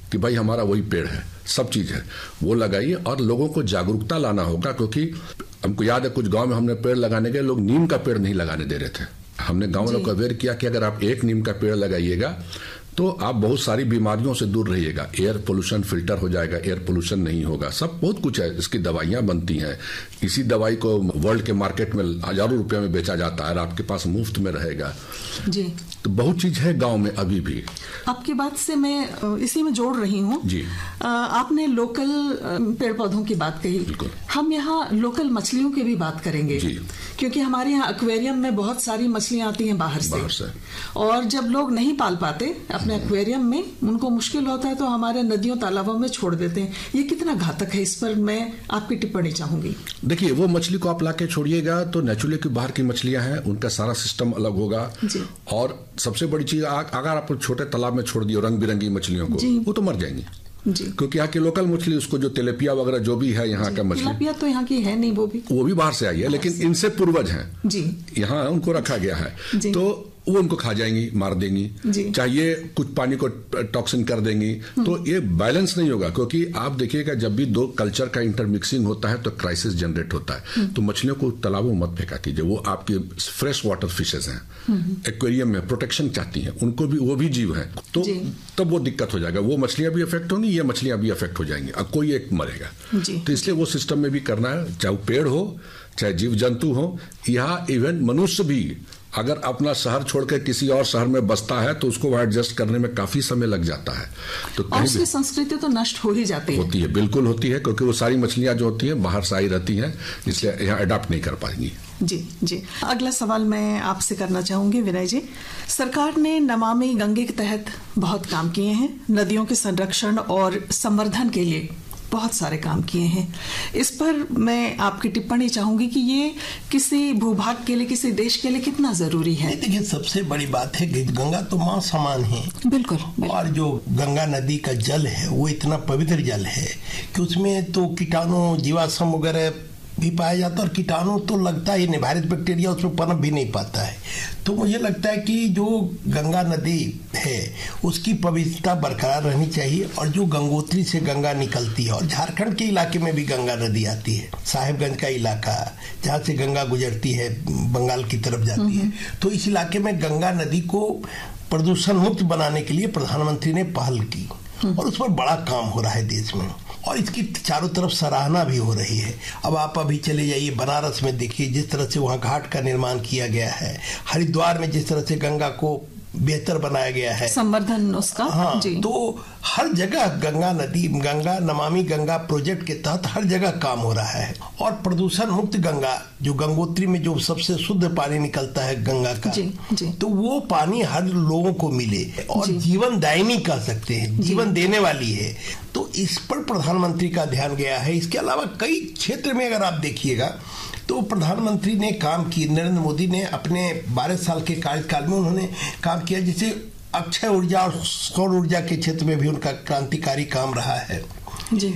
कि भाई हमारा वही पेड़ है, सब चीज है, वो लगाइए। और लोगों को जागरूकता लाना होगा, क्योंकि हमको याद है कुछ गांव में हमने पेड़ लगाने के लोग नीम का पेड़ नहीं लगाने दे रहे थे। हमने गांव वालों को अवेयर किया कि अगर आप एक नीम का पेड़ लगाइएगा तो आप बहुत सारी बीमारियों से दूर रहिएगा, एयर पोल्यूशन फिल्टर हो जाएगा, एयर पोल्यूशन नहीं होगा, सब बहुत कुछ है। इसकी दवाइयां बनती हैं, इसी दवाई को वर्ल्ड के मार्केट में हजारों रुपए में बेचा जाता है और आपके पास मुफ्त में रहेगा जी। तो बहुत चीज है गांव में अभी भी। आपकी बात से मैं इसी में जोड़ रही हूँ जी। आपने लोकल पेड़ पौधों की बात कही, हम यहाँ लोकल मछलियों की भी बात करेंगे जी। क्योंकि हमारे यहाँ एक्वेरियम में बहुत सारी मछलियां आती हैं बाहर से और जब लोग नहीं पाल पाते अपने एक्वेरियम में, उनको मुश्किल होता है तो हमारे नदियों तालाबों में छोड़ देते हैं। ये कितना घातक है, इस पर मैं आपकी टिप्पणी चाहूंगी। देखिए, वो मछली को आप लाके छोड़िएगा तो नेचुरली की बाहर की मछलियां हैं, उनका सारा सिस्टम अलग होगा जी। और सबसे बड़ी चीज, अगर आप छोटे तालाब में छोड़ दिए रंग बिरंगी मछलियों को, वो तो मर जाएंगी जी। क्योंकि यहाँ की लोकल मछली, उसको जो तेलेपिया वगैरह जो भी है यहाँ का मछली, तेलेपिया तो यहाँ की है नहीं, वो भी बाहर से आई है, लेकिन इनसे पूर्वज हैं जी, यहाँ उनको रखा गया है, तो वो उनको खा जाएंगी, मार देंगी, चाहिए कुछ पानी को टॉक्सिन कर देंगी, तो ये बैलेंस नहीं होगा। क्योंकि आप देखिएगा जब भी दो कल्चर का इंटरमिक्सिंग होता है तो क्राइसिस जनरेट होता है। तो मछलियों को तालाबों में मत फेंका कीजिए, वो आपकी फ्रेश वाटर फिशेज हैं, एक्वेरियम में प्रोटेक्शन चाहती हैं, उनको भी, वो भी जीव हैं, तो तब वो दिक्कत हो जाएगा, वो मछलियां भी अफेक्ट होंगी, ये मछलियां भी अफेक्ट हो जाएंगी, अब कोई एक मरेगा। तो इसलिए वो सिस्टम में भी करना है, चाहे वो पेड़ हो चाहे जीव जंतु हो, यहाँ इवन मनुष्य भी अगर अपना शहर छोड़कर किसी और शहर में बसता है तो उसको वहां एडजस्ट करने में काफी समय लग जाता है, तो और उसकी संस्कृति तो नष्ट हो ही जाती है। होती है, बिल्कुल होती है, क्योंकि वो सारी मछलियां जो होती हैं बाहर से आई रहती हैं, इसलिए यहाँ अडॉप्ट नहीं कर पाएंगी। जी जी। अगला सवाल मैं आपसे करना चाहूंगी विनय जी। सरकार ने नमामि गंगे के तहत बहुत काम किए हैं, नदियों के संरक्षण और संवर्धन के लिए बहुत सारे काम किए हैं। इस पर मैं आपकी टिप्पणी चाहूंगी कि ये किसी भूभाग के लिए, किसी देश के लिए कितना जरूरी है। देखिए, सबसे बड़ी बात है कि गंगा तो मां समान है, बिल्कुल। और जो गंगा नदी का जल है वो इतना पवित्र जल है कि उसमें तो कीटाणु जीवाश्म वगैरह भी पाया जाता है, और कीटाणु तो लगता ही नहीं, वायरस बैक्टीरिया उसमें पनप भी नहीं पाता है। तो मुझे लगता है कि जो गंगा नदी है उसकी पवित्रता बरकरार रहनी चाहिए, और जो गंगोत्री से गंगा निकलती है, और झारखंड के इलाके में भी गंगा नदी आती है, साहेबगंज का इलाका जहाँ से गंगा गुजरती है बंगाल की तरफ जाती है, तो इस इलाके में गंगा नदी को प्रदूषण मुक्त बनाने के लिए प्रधानमंत्री ने पहल की, और उस पर बड़ा काम हो रहा है देश में, और इसकी चारों तरफ सराहना भी हो रही है। अब आप अभी चले जाइए बनारस में, देखिए जिस तरह से वहाँ घाट का निर्माण किया गया है, हरिद्वार में जिस तरह से गंगा को बेहतर बनाया गया है, संवर्धन उसका। हाँ जी। तो हर जगह गंगा नदी, गंगा नमामि गंगा प्रोजेक्ट के तहत हर जगह काम हो रहा है, और प्रदूषण मुक्त गंगा, जो गंगोत्री में जो सबसे शुद्ध पानी निकलता है गंगा का जी। तो वो पानी हर लोगों को मिले, और जीवन दायिनी कह सकते हैं, जीवन देने वाली है, तो इस पर प्रधानमंत्री का ध्यान गया है। इसके अलावा कई क्षेत्र में अगर आप देखिएगा तो प्रधानमंत्री ने काम की, नरेंद्र मोदी ने अपने 12 साल के कार्यकाल में उन्होंने काम किया, जिसे अक्षय ऊर्जा और सौर ऊर्जा के क्षेत्र में भी उनका क्रांतिकारी काम रहा है जी।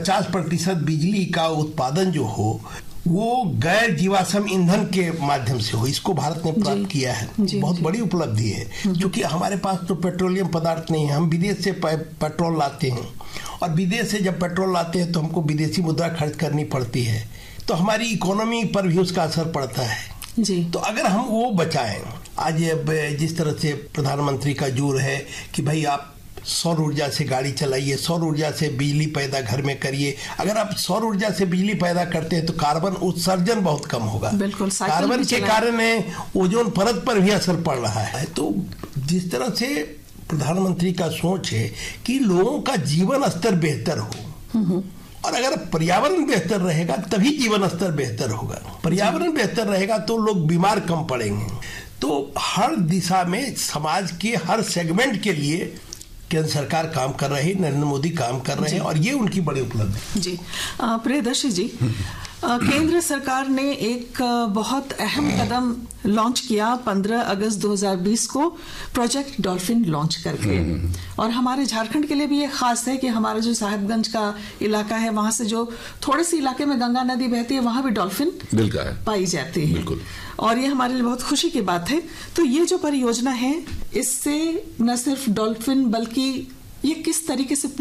50% बिजली का उत्पादन जो हो वो गैर जीवाश्म ईंधन के माध्यम से हो, इसको भारत ने प्राप्त किया है, बहुत बड़ी उपलब्धि है, क्योंकि हमारे पास तो पेट्रोलियम पदार्थ नहीं है, हम विदेश से पेट्रोल लाते हैं, और विदेश से जब पेट्रोल लाते हैं तो हमको विदेशी मुद्रा खर्च करनी पड़ती है, तो हमारी इकोनॉमी पर भी उसका असर पड़ता है जी। तो अगर हम वो बचाएं, आज जिस तरह से प्रधानमंत्री का जोर है कि भाई आप सौर ऊर्जा से गाड़ी चलाइए, सौर ऊर्जा से बिजली पैदा घर में करिए, अगर आप सौर ऊर्जा से बिजली पैदा करते हैं तो कार्बन उत्सर्जन बहुत कम होगा, बिल्कुल। कार्बन के कारण ओजोन परत पर भी असर पड़ रहा है। तो जिस तरह से प्रधानमंत्री का सोच है कि लोगों का जीवन स्तर बेहतर हो, और अगर पर्यावरण बेहतर रहेगा तभी जीवन स्तर बेहतर होगा, पर्यावरण बेहतर रहेगा तो लोग बीमार कम पड़ेंगे। तो हर दिशा में समाज के हर सेगमेंट के लिए केंद्र सरकार काम कर रही है, नरेंद्र मोदी काम कर रहे हैं, और ये उनकी बड़ी उपलब्धि जी। प्रियदर्शी जी, केंद्र सरकार ने एक बहुत अहम कदम लॉन्च किया 15 अगस्त 2020 को, प्रोजेक्ट डॉल्फिन लॉन्च करके, और हमारे झारखंड के लिए भी ये खास है कि हमारा जो साहेबगंज का इलाका है, वहां से जो थोड़े से इलाके में गंगा नदी बहती है, वहां भी डॉल्फिन पाई जाती है, और ये हमारे लिए बहुत खुशी की बात है। तो ये जो परियोजना है, इससे न सिर्फ डॉल्फिन बल्कि ये किस तरीके से